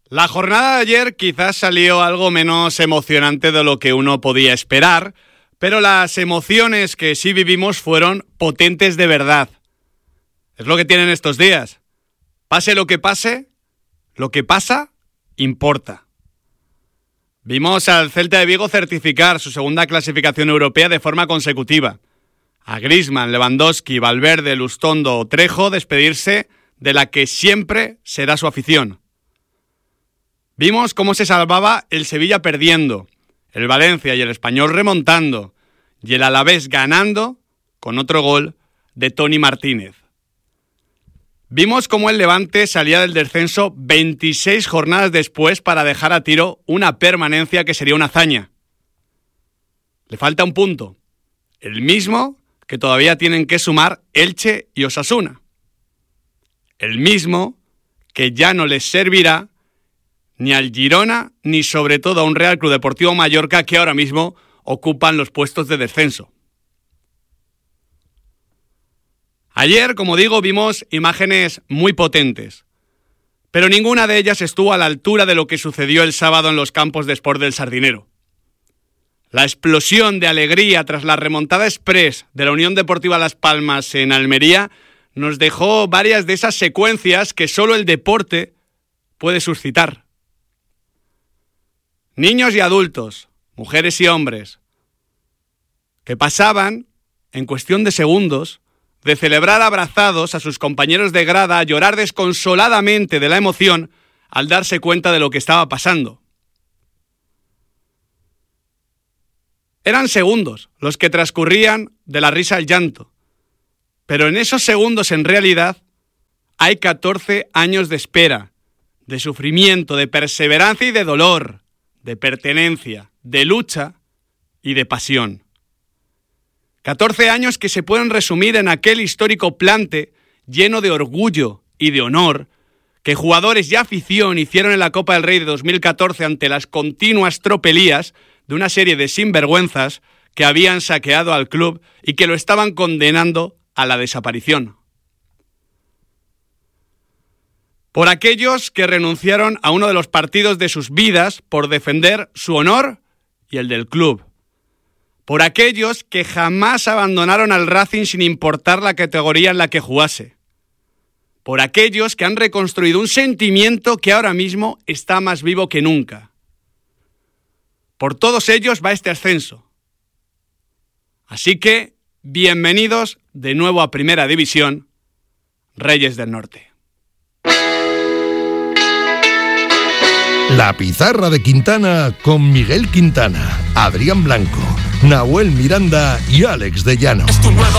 La jornada de ayer quizás salió algo menos emocionante de lo que uno podía esperar, pero las emociones que sí vivimos fueron potentes de verdad. Es lo que tienen estos días. Pase, lo que pasa, importa. Vimos al Celta de Vigo certificar su segunda clasificación europea de forma consecutiva. A Griezmann, Lewandowski, Valverde, Lustondo o Trejo despedirse de la que siempre será su afición. Vimos cómo se salvaba el Sevilla perdiendo, el Valencia y el Español remontando, y el Alavés ganando con otro gol de Toni Martínez. Vimos cómo el Levante salía del descenso 26 jornadas después para dejar a tiro una permanencia que sería una hazaña. Le falta un punto, el mismo que todavía tienen que sumar Elche y Osasuna. El mismo que ya no les servirá ni al Girona, ni sobre todo a un Real Club Deportivo Mallorca que ahora mismo ocupan los puestos de descenso. Ayer, como digo, vimos imágenes muy potentes, pero ninguna de ellas estuvo a la altura de lo que sucedió el sábado en los campos de Sport del Sardinero. La explosión de alegría tras la remontada express de la Unión Deportiva Las Palmas en Almería nos dejó varias de esas secuencias que solo el deporte puede suscitar. Niños y adultos, mujeres y hombres, que pasaban, en cuestión de segundos, de celebrar abrazados a sus compañeros de grada a llorar desconsoladamente de la emoción al darse cuenta de lo que estaba pasando. Eran segundos los que transcurrían de la risa al llanto, pero en esos segundos en realidad hay 14 años de espera, de sufrimiento, de perseverancia y de dolor, de pertenencia, de lucha y de pasión. 14 años que se pueden resumir en aquel histórico plante lleno de orgullo y de honor que jugadores y afición hicieron en la Copa del Rey de 2014 ante las continuas tropelías de una serie de sinvergüenzas que habían saqueado al club y que lo estaban condenando a la desaparición. Por aquellos que renunciaron a uno de los partidos de sus vidas por defender su honor y el del club. Por aquellos que jamás abandonaron al Racing sin importar la categoría en la que jugase. Por aquellos que han reconstruido un sentimiento que ahora mismo está más vivo que nunca. Por todos ellos va este ascenso. Así que, bienvenidos de nuevo a Primera División, Reyes del Norte. La Pizarra de Quintana con Miguel Quintana, Adrián Blanco, Nahuel Miranda y Alex de Llano.